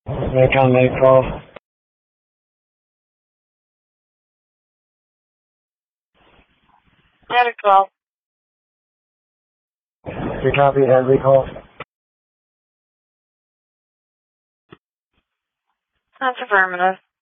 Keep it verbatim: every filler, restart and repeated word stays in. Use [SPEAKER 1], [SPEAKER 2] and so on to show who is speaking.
[SPEAKER 1] Make on make call.
[SPEAKER 2] Medical.
[SPEAKER 1] You copy that recall?
[SPEAKER 2] That's affirmative.